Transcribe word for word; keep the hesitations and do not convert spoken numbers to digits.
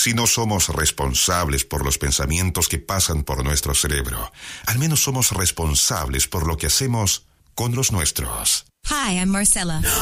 Si no somos responsables por los pensamientos que pasan por nuestro cerebro, al menos somos responsables por lo que hacemos con los nuestros. Hi, I'm Marcella.